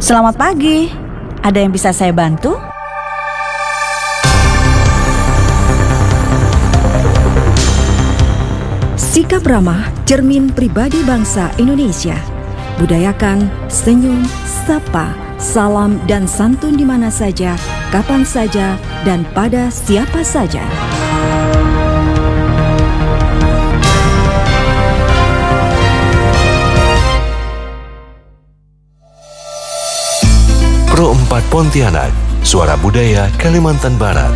Selamat pagi. Ada yang bisa saya bantu? Sikap ramah, cermin pribadi bangsa Indonesia. Budayakan senyum, sapa, salam dan santun di mana saja, kapan saja, dan pada siapa saja. Pro 4 Pontianak, Suara Budaya Kalimantan Barat.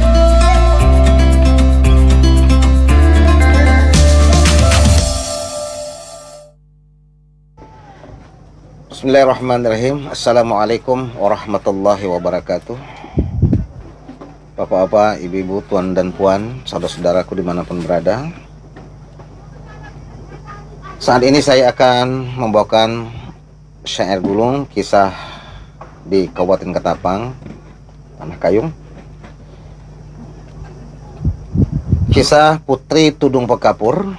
Bismillahirrahmanirrahim. Assalamualaikum warahmatullahi wabarakatuh. Bapak-bapak, ibu-ibu, tuan dan puan, saudara-saudaraku dimanapun berada. Saat ini saya akan membawakan syair gulung kisah di Kabupaten Ketapang, Tanah Kayung. Kisah Putri Tudung Pekapur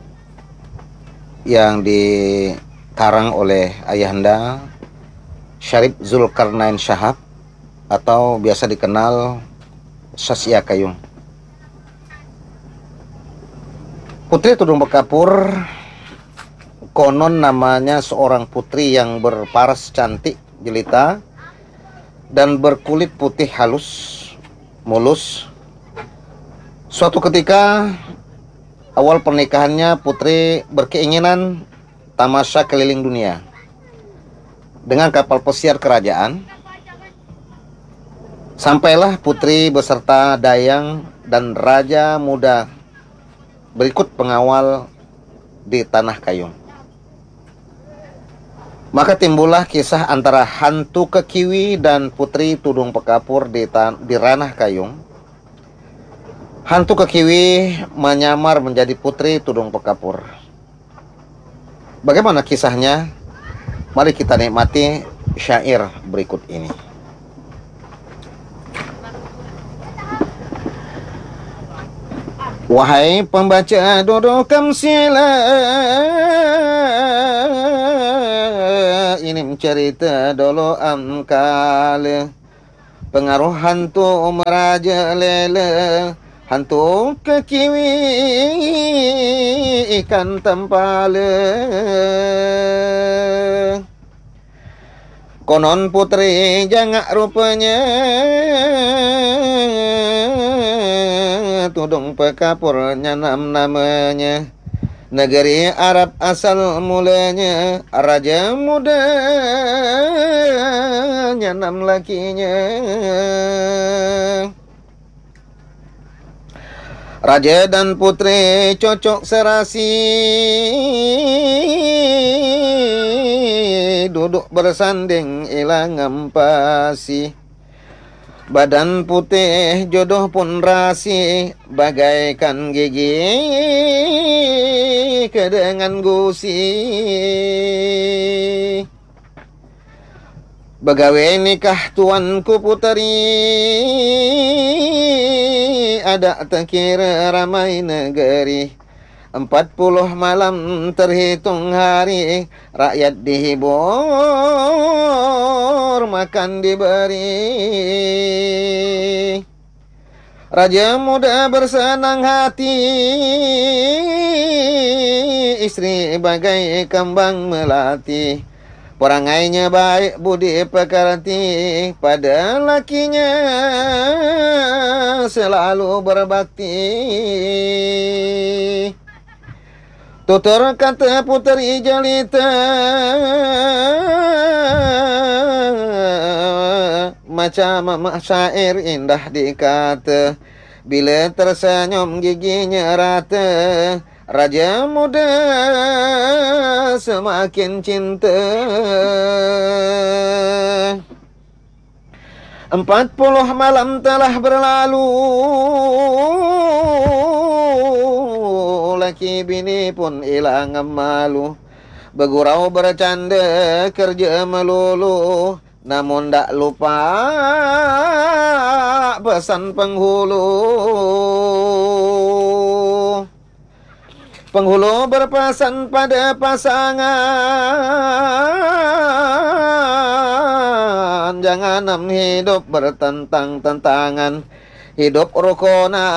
yang dikarang oleh ayahanda Syarif Zulkarnain Shahab atau biasa dikenal Sasya Kayung. Putri Tudung Pekapur konon namanya seorang putri yang berparas cantik jelita dan berkulit putih halus, mulus. Suatu ketika awal pernikahannya, Putri berkeinginan tamasya keliling dunia dengan kapal pesiar kerajaan. Sampailah Putri beserta Dayang dan Raja Muda berikut pengawal di Tanah Kayung. Maka timbullah kisah antara hantu Kekiwi dan Putri Tudung Pekapur di Ranah Kayung. Hantu Kekiwi menyamar menjadi Putri Tudung Pekapur. Bagaimana kisahnya? Mari kita nikmati syair berikut ini. Wahai pembaca, dudukam sila, ini cerita dulu amkal. Pengaruh hantu meraja lele, hantu Kekiwi ikan tempale. Konon putri jangak rupanya, Tudung Pekapur nyanam namanya. Negeri Arab asal mulanya, Raja Muda nyanam lakinya. Raja dan putri cocok serasi, duduk bersanding ilang empasi. Badan putih jodoh pun rasi, bagaikan gigi kedengan gusi. Begawe nikah tuanku puteri, ada terkira ramai negeri. 40 malam terhitung hari, rakyat dihibur, makan diberi. Raja Muda bersenang hati, istri bagai kembang melati. Perangainya baik, budi pekerti, pada lakinya selalu berbakti. Tutur kata puteri jelita, macam syair indah dikata. Bila tersenyum giginya rata, Raja Muda semakin cinta. 40 malam telah berlalu, laki bini pun hilang malu. Bergurau bercanda kerja melulu, namun tak lupa pesan penghulu. Penghulu berpesan pada pasangan, jangan hidup bertentang-tentangan. Hidup rukuna